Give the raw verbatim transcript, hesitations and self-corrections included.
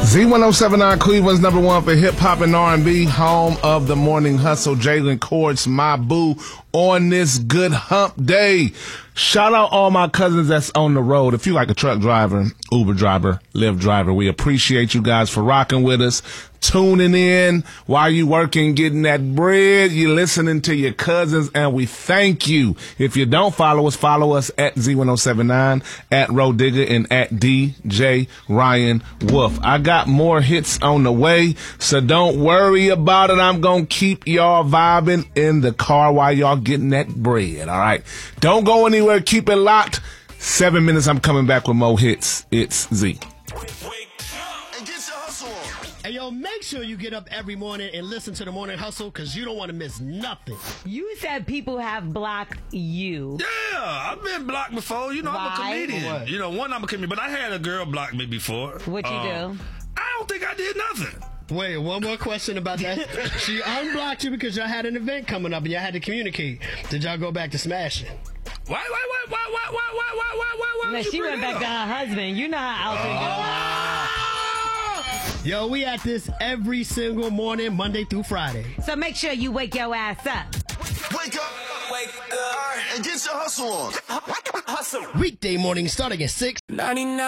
Z ten seventy-nine, Cleveland's number one for hip-hop and R and B, home of the morning hustle. Jalen Courts, my boo, on this good hump day. Shout out all my cousins that's on the road. If you like a truck driver, Uber driver, Lyft driver, we appreciate you guys for rocking with us, tuning in while you working, getting that bread. You're listening to your cousins, and we thank you. If you don't follow us, follow us at Z ten seventy-nine, at Roe Digger, and at D J Ryan Wolf. I got more hits on the way, so don't worry about it. I'm going to keep y'all vibing in the car while y'all getting that bread, all right? Don't go anywhere. Keep it locked. Seven minutes, I'm coming back with more hits. It's Z. Hey, yo, make sure you get up every morning and listen to the Morning Hustle, because you don't want to miss nothing. You said people have blocked you. Yeah, I've been blocked before. You know, Why? I'm a comedian. What? You know, one, I'm a comedian, but I had a girl block me before. What you Uh, do? I don't think I did nothing. Wait, one more question about that. She unblocked you because y'all had an event coming up and y'all had to communicate. Did y'all go back to smashing? Why, why, why, why, why, why, why, why, why, why, why? No, would you she bring went that back to up? her husband. You know how Alton go. Yo, we at this every single morning, Monday through Friday. So make sure you wake your ass up. Wake up, wake up, and get your hustle on. Hustle. Weekday morning starting at six. ninety-nine